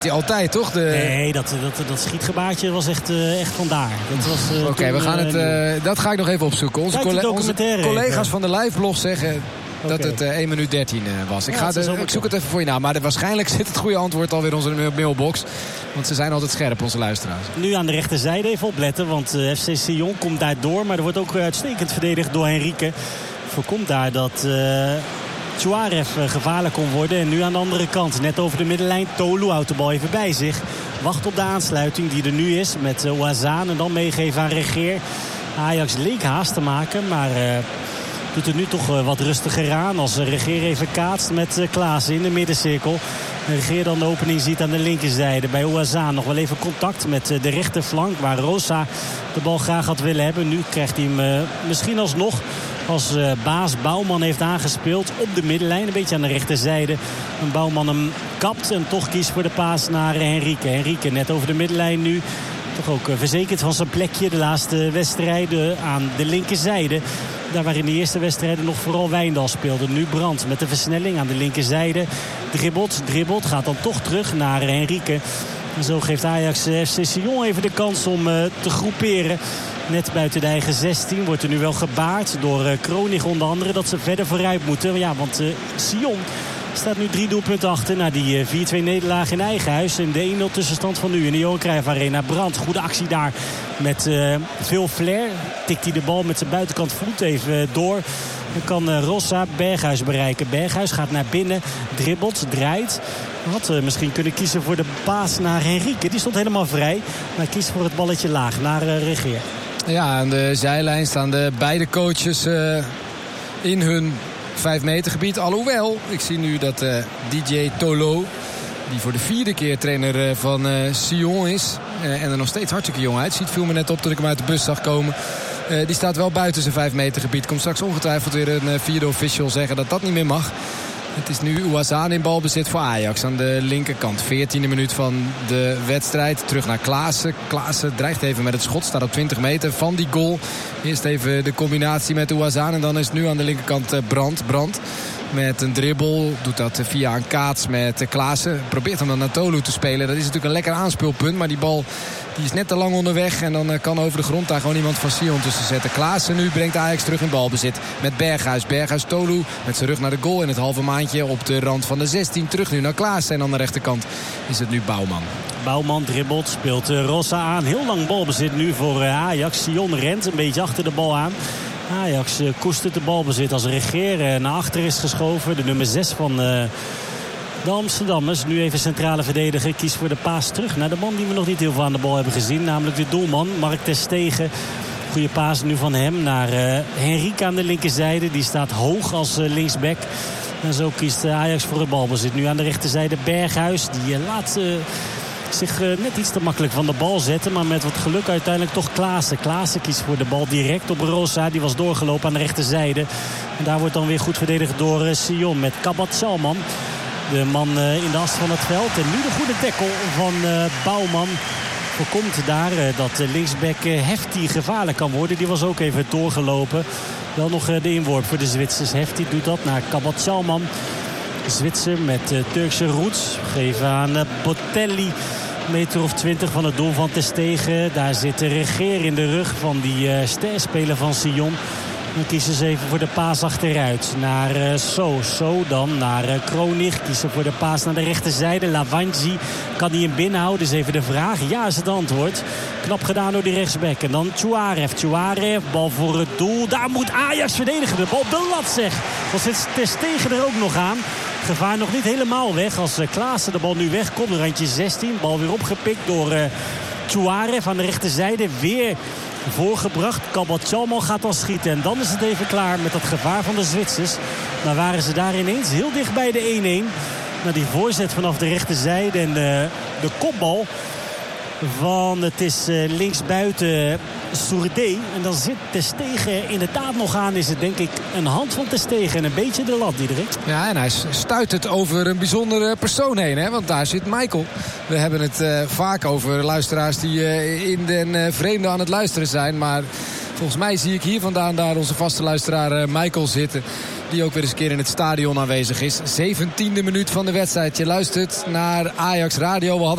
Altijd, toch? Nee, dat schietgebaartje was echt vandaar. Oké, we gaan het. Dat ga ik nog even opzoeken. Onze collega's van de liveblog zeggen dat het 1 minuut 13 was. Ik zoek het even voor je na. Maar waarschijnlijk zit het goede antwoord alweer in onze mailbox. Want ze zijn altijd scherp, onze luisteraars. Nu aan de rechterzijde even opletten. Want FC Sion komt daar door. Maar er wordt ook uitstekend verdedigd door Henrique. Voorkomt daar dat Chouarev gevaarlijk kon worden. En nu aan de andere kant, net over de middenlijn. Tolu houdt de bal even bij zich. Wacht op de aansluiting die er nu is met Ouazzane. En dan meegeven aan Regeer. Ajax leek haast te maken, maar doet het nu toch wat rustiger aan. Als Regeer even kaatst met Klaassen in de middencirkel. Regeer dan de opening ziet aan de linkerzijde. Bij Ouazzane nog wel even contact met de rechterflank. Waar Rosa de bal graag had willen hebben. Nu krijgt hij hem misschien alsnog. Als baas Bouwman heeft aangespeeld op de middenlijn. Een beetje aan de rechterzijde. En Bouwman hem kapt en toch kiest voor de paas naar Henrique. Henrique net over de middenlijn nu. Toch ook verzekerd van zijn plekje. De laatste wedstrijden aan de linkerzijde. Daar waar in de eerste wedstrijden nog vooral Wijndal speelde. Nu Brandt met de versnelling aan de linkerzijde. Dribbelt, gaat dan toch terug naar Henrique. En zo geeft Ajax FC Sion even de kans om te groeperen. Net buiten de eigen 16 wordt er nu wel gebaard door Kronig onder andere dat ze verder vooruit moeten. Ja, want Sion staat nu 3 doelpunten achter na die 4-2 nederlaag in eigen huis. En de 1-0 tussenstand van nu in de Johan Cruijff Arena. Brandt, goede actie daar met veel flair. Tikt hij de bal met zijn buitenkant voet even door. Dan kan Rossa Berghuis bereiken. Berghuis gaat naar binnen, dribbelt, draait. Had misschien kunnen kiezen voor de paas naar Henrique. Die stond helemaal vrij. Maar kiest voor het balletje laag naar Regeer. Ja, aan de zijlijn staan de beide coaches in hun 5 meter gebied. Alhoewel, ik zie nu dat DJ Tolo, die voor de 4e keer trainer van Sion is. En er nog steeds hartstikke jong uitziet. Viel me net op toen ik hem uit de bus zag komen. Die staat wel buiten zijn 5 meter gebied. Komt straks ongetwijfeld weer een 4e official zeggen dat dat niet meer mag. Het is nu Ouazzane in balbezit voor Ajax aan de linkerkant. 14e minuut van de wedstrijd. Terug naar Klaassen. Klaassen dreigt even met het schot. Staat op 20 meter van die goal. Eerst even de combinatie met Ouazzane. En dan is het nu aan de linkerkant Brandt. Met een dribbel. Doet dat via een kaats met Klaassen. Probeert hem dan naar Tolu te spelen. Dat is natuurlijk een lekker aanspeelpunt. Maar die bal die is net te lang onderweg. En dan kan over de grond daar gewoon iemand van Sion tussen zetten. Klaassen nu brengt Ajax terug in balbezit. Met Berghuis. Berghuis Tolu met zijn rug naar de goal. In het halve maandje op de rand van de 16. Terug nu naar Klaassen. En aan de rechterkant is het nu Bouwman. Bouwman dribbelt. Speelt Rossa aan. Heel lang balbezit nu voor Ajax. Sion rent een beetje achter de bal aan. Ajax koestert de balbezit als Regeer naar achter is geschoven. De nummer 6 van de Amsterdammers. Nu even centrale verdediger. Kiest voor de paas terug naar de man die we nog niet heel veel aan de bal hebben gezien. Namelijk de doelman Mark ter Stegen. Goede paas nu van hem naar Henrique aan de linkerzijde. Die staat hoog als linksback. En zo kiest Ajax voor het balbezit. Nu aan de rechterzijde Berghuis. Die laat zich net iets te makkelijk van de bal zetten. Maar met wat geluk uiteindelijk toch Klaassen. Klaassen kiest voor de bal direct op Rosa. Die was doorgelopen aan de rechterzijde. En daar wordt dan weer goed verdedigd door Sion met Kabat Salman. De man in de as van het veld. En nu de goede tackle van Bouwman. Voorkomt daar dat linksback Hefti gevaarlijk kan worden. Die was ook even doorgelopen. Wel nog de inworp voor de Zwitsers. Hefti doet dat naar Kabat Salman. Zwitser met Turkse roots. Geven aan Botelli. Meter of 20 van het doel van ter Stegen. Daar zit de Regeer in de rug van die sterspeler van Sion. Dan kiezen ze even voor de paas achteruit. Naar So dan naar Kronig. Kiezen voor de paas naar de rechterzijde. Lavanzi, kan hij hem binnenhouden? Is even de vraag. Ja, is het antwoord. Knap gedaan door die rechtsback. En dan Chouarev, bal voor het doel. Daar moet Ajax verdedigen. De bal op de lat, zeg. Dan zit ter Stegen er ook nog aan. Gevaar nog niet helemaal weg. Als Klaassen de bal nu wegkomt. Randje 16. Bal weer opgepikt door Chouarev aan de rechterzijde. Weer voorgebracht. Kabat Salman gaat dan schieten. En dan is het even klaar met dat gevaar van de Zwitsers. Dan waren ze daar ineens heel dicht bij de 1-1. Nou, die voorzet vanaf de rechterzijde en de kopbal van, het is linksbuiten Sourdé. En dan zit ter Stegen inderdaad nog aan. Is het denk ik een hand van ter Stegen en een beetje de lat, Diederik. Ja, en hij stuit het over een bijzondere persoon heen. Hè? Want daar zit Michael. We hebben het vaak over luisteraars die in den vreemde aan het luisteren zijn. Maar volgens mij zie ik hier vandaan daar onze vaste luisteraar Michael zitten. die ook weer eens een keer in het stadion aanwezig is. 17e minuut van de wedstrijd. Je luistert naar Ajax Radio. We hadden